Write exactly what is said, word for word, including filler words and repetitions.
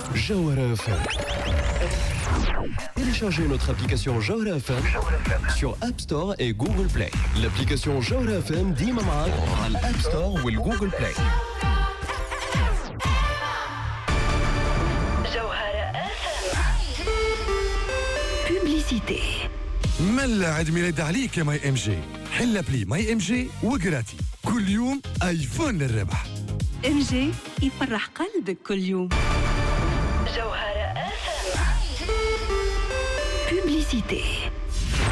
Jawhara F M. Téléchargez notre application Jawhara F M sur App Store et Google Play. L'application Jawhara F M ديما معاك على الأب ستور والجوجل بلاي. Publicité. ملا عيد ميلاد عليك يا ماي ام جي. حل ابلي ماي ام جي وقراتي كل يوم ايفون للربح. ام جي يفرح قلبك كل يوم. جوهرة اف ام. Publicité.